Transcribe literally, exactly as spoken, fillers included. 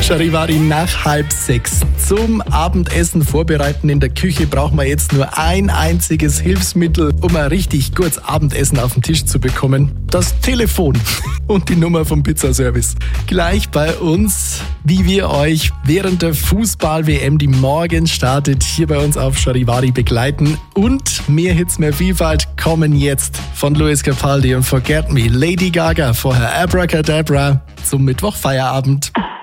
Charivari nach halb sechs. Zum Abendessen vorbereiten in der Küche brauchen wir jetzt nur ein einziges Hilfsmittel, um ein richtig gutes Abendessen auf den Tisch zu bekommen. Das Telefon und die Nummer vom Pizzaservice. Gleich bei uns, wie wir euch während der Fußball-W M, die morgen startet, hier bei uns auf Charivari begleiten. Und mehr Hits, mehr Vielfalt kommen jetzt von Lewis Capaldi und Forget Me. Lady Gaga, vorher Abracadabra zum Mittwoch Feierabend.